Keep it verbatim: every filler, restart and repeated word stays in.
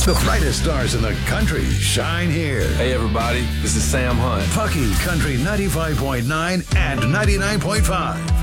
The brightest stars in the country shine here. Hey, everybody, this is Sam Hunt. Pucky Country ninety-five point nine and ninety-nine point five.